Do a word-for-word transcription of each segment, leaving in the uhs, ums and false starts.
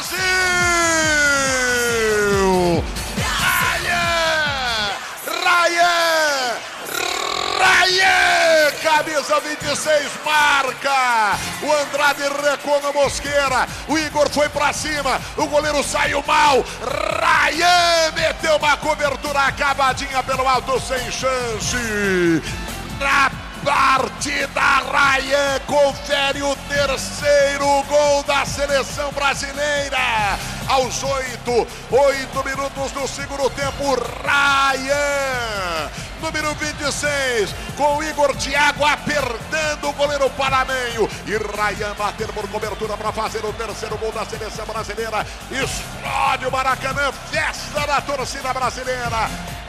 Brasil! Ryan! Ryan! Ryan! Camisa vinte e seis marca! O Andrade recuou na Mosqueira. O Igor foi pra cima. O goleiro saiu mal. Ryan meteu uma cobertura acabadinha pelo alto, sem chance. Na partida, Ryan confere o terceiro gol da seleção brasileira. Aos oito, oito minutos do segundo tempo, Ryan, número vinte e seis, com o Igor Thiago apertando o goleiro panamenho. E Ryan batendo por cobertura para fazer o terceiro gol da seleção brasileira. Explode o Maracanã, festa da torcida brasileira.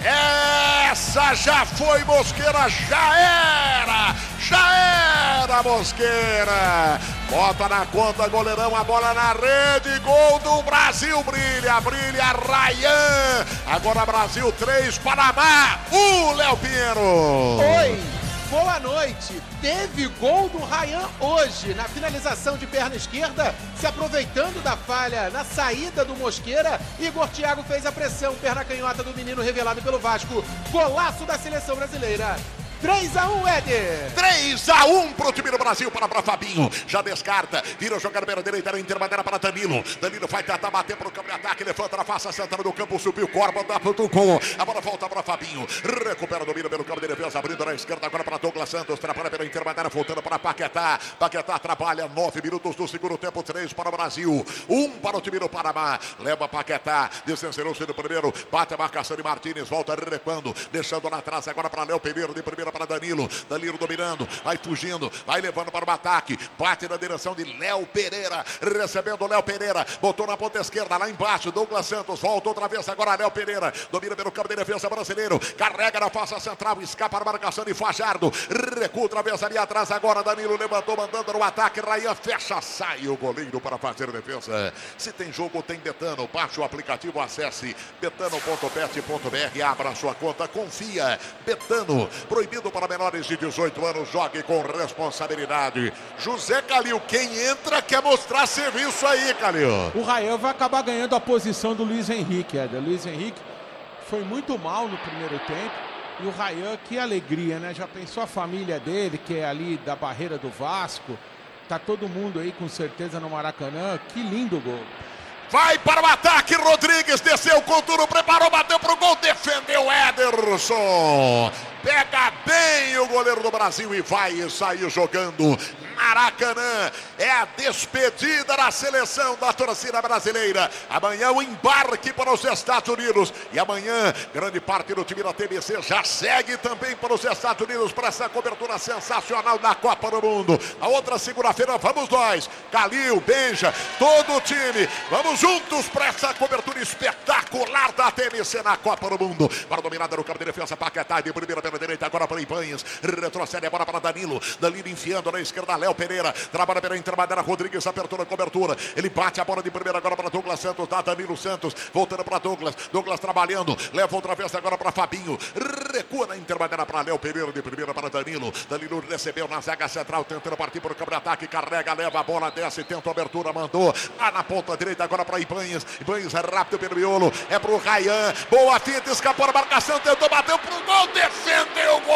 Essa já foi, Mosqueira, já era, já era, Mosqueira. Bota na conta, goleirão, a bola na rede, gol do Brasil, brilha, brilha, Ryan. Agora Brasil três, Panamá um, Léo Pinheiro. Oi, boa noite. Teve gol do Ryan hoje, na finalização de perna esquerda, se aproveitando da falha na saída do Mosqueira. Igor Thiago fez a pressão, perna canhota do menino revelado pelo Vasco. Golaço da seleção brasileira. três a um, Éder. três a um pro time do Brasil, para para Fabinho. Já descarta, vira jogar pela direita, interbandeira para Danilo. Danilo vai tentar bater pro campo de ataque, levanta na face central do campo, subiu, Corba, dá pro Tucum. A bola volta para Fabinho. Recupera o domínio pelo campo de defesa, abrindo na esquerda agora para Douglas Santos. Trabalha pela interbandeira, voltando para Paquetá. Paquetá trabalha, nove minutos do segundo tempo, três para o Brasil, um para o time do Panamá. Leva Paquetá, descencerou-se do primeiro, bate a marcação de Martínez, volta recuando, deixando lá atrás agora para Léo Pereira, de primeira para Danilo, Danilo dominando, vai fugindo, vai levando para o ataque, bate na direção de Léo Pereira, recebendo Léo Pereira, botou na ponta esquerda, lá embaixo, Douglas Santos, volta outra vez agora Léo Pereira, domina pelo campo de defesa brasileiro, carrega na face central, escapa a marcação de Fajardo, recua outra vez ali atrás agora, Danilo levantou, mandando no ataque, Ryan fecha, sai o goleiro para fazer defesa. Se tem jogo, tem Betano, baixe o aplicativo, acesse betano ponto bet ponto br, abra a sua conta, confia, Betano, proibido para menores de dezoito anos, jogue com responsabilidade. José Calil, quem entra quer mostrar serviço aí, Calil. O Ryan vai acabar ganhando a posição do Luiz Henrique, Éder. Luiz Henrique foi muito mal no primeiro tempo. E o Ryan, que alegria, né? Já pensou a família dele, que é ali da barreira do Vasco. Tá todo mundo aí com certeza no Maracanã. Que lindo gol. Vai para o ataque, Rodrigues, desceu com tudo, preparou, bateu pro gol, defendeu Ederson. Pega bem o goleiro do Brasil e vai sair jogando. Maracanã é a despedida da seleção da torcida brasileira. Amanhã o embarque para os Estados Unidos. E amanhã, grande parte do time da T B C já segue também para os Estados Unidos para essa cobertura sensacional da Copa do Mundo. A outra segunda-feira vamos nós, Calil, Benja, todo o time. Vamos juntos para essa cobertura espetacular da T B C na Copa do Mundo. Para dominada no campo de defesa, Paquetá de primeira pela direita, agora para Ibanhas. Retrocede a bola para Danilo. Danilo enfiando na esquerda, Léo Pereira. Trabalha pela interbandeira, Rodrigues apertou na cobertura. Ele bate a bola de primeira agora para Douglas Santos, dá Danilo Santos. Voltando para Douglas. Douglas trabalhando. Leva outra vez agora para Fabinho. Recua na interbandeira para Léo Pereira, de primeira para Danilo. Danilo recebeu na zaga central, tentando partir para o campo de ataque. Carrega, leva a bola, desce, tenta a abertura, mandou. Lá na ponta direita agora para Ibanhas. Ibanhas rápido pelo miolo. É pro Ryan. Boa finta, escapou a marcação, tentou, bateu pro gol, defendeu o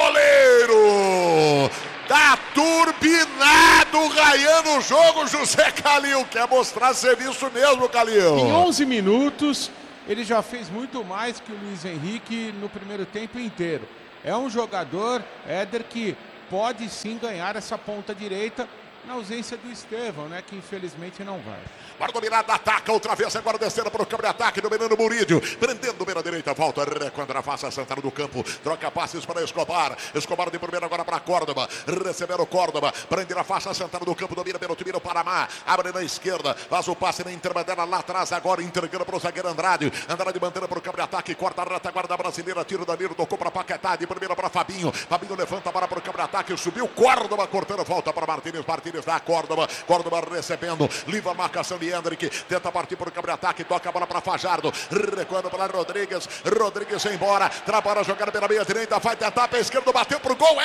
goleiro. Tá turbinado o Ryan no jogo, José Calil. Quer mostrar serviço mesmo, Calil. Em onze minutos, ele já fez muito mais que o Luiz Henrique no primeiro tempo inteiro. É um jogador, Éder, que pode sim ganhar essa ponta direita na ausência do Estevão, né, que infelizmente não vai. Para dominar, ataca outra vez, agora descendo para o campo de ataque, dominando o Murídio, prendendo pela direita, volta, quando na face central do campo, troca passes para Escobar, Escobar de primeira agora para Córdoba, recebendo o Córdoba, prende na face central do campo, domina pelo time do Panamá, abre na esquerda, faz o passe na interbandeira lá atrás, agora entregando para o zagueiro Andrade, Andrade mantendo para o campo de ataque, corta a retaguarda brasileira, tira o Danilo, tocou para Paquetá, de primeira para Fabinho, Fabinho levanta a bola para o campo de ataque, subiu, Córdoba cortando, volta para Martínez, Martínez dá Córdoba, Córdoba recebendo, livra a marcação de Hendrick, tenta partir para o campo de ataque, toca a bola para Fajardo, recuando para Rodrigues, Rodrigues embora, trabalha a jogada pela meia direita, vai tentar para a esquerda, bateu para o gol,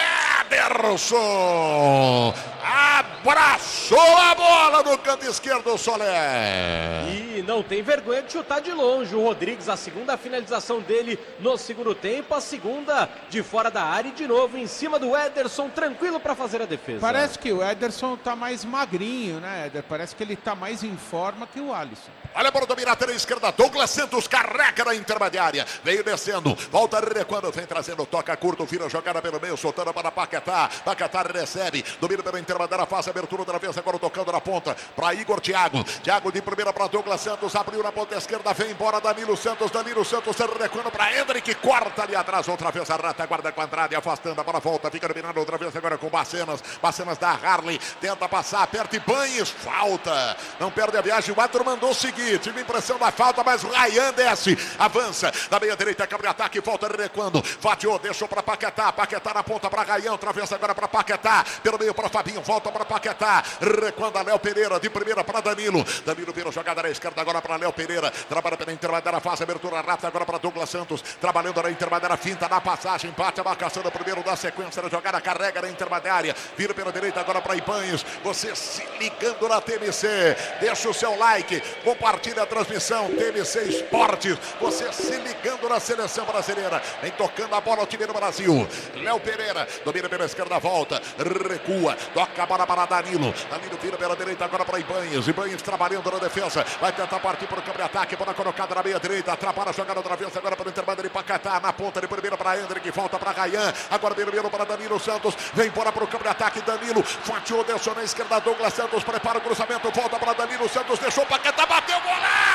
Ederson, abraçou a bola no canto esquerdo, Solé. E não tem vergonha de chutar de longe. O Rodrigues, a segunda finalização dele no segundo tempo, a segunda de fora da área e de novo em cima do Ederson, tranquilo para fazer a defesa. Parece que o Ederson tá mais magrinho, né, Eder? Parece que ele tá mais em forma que o Alisson. Olha para dominar a esquerda, Douglas Santos carrega na intermediária, veio descendo, volta recuando, vem trazendo, toca curto, vira jogada pelo meio, soltando para Paquetá, Paquetá recebe, domina pela intermediária, faz a abertura outra vez, agora tocando na ponta, para Igor Thiago, Thiago de primeira para Douglas Santos, abriu na ponta esquerda, vem embora Danilo Santos, Danilo Santos recuando para Hendrick, corta ali atrás, outra vez a rata, guarda com a Andrade, afastando para a volta, fica dominando outra vez agora com Bacenas, Bacenas da Harley, tenta passar, aperta e Banhes, falta, não perde a viagem, o árbitro mandou seguir. Tive impressão da falta, mas o Ryan desce, avança, da meia direita, cabe ataque, volta recuando, fatiou, deixou para Paquetá, Paquetá na ponta para Ryan, travessa agora para Paquetá, pelo meio para Fabinho, volta para Paquetá, recuando a Léo Pereira, de primeira para Danilo, Danilo vira jogada na esquerda agora para Léo Pereira, trabalha pela intermediária, faz abertura rápida agora para Douglas Santos, trabalhando na intermediária, finta na passagem, bate a marcação do primeiro da sequência da jogada, carrega na intermediária, vira pela direita agora para Ibanhes, você se ligando na T M C, deixa o seu like, compartilha a transmissão, T M C Esportes, você se ligando na seleção brasileira, vem tocando a bola ao time do Brasil, Léo Pereira, domina pela esquerda, volta, recua, toca a bola para Danilo, Danilo vira pela direita agora para Ibanhes, Ibanhes trabalhando na defesa, vai tentar partir para o campo de ataque, bola colocada na meia direita, atrapalha a jogada outra vez, agora para o intervalo de Paquetá, na ponta de primeira para Hendrick, volta para Ryan, agora primeiro para Danilo Santos, vem embora para o campo de ataque, Danilo, fatiou, deixou na esquerda, Douglas Santos, prepara o cruzamento, volta para Danilo Santos, deixou Paquetá, bateu, golaço!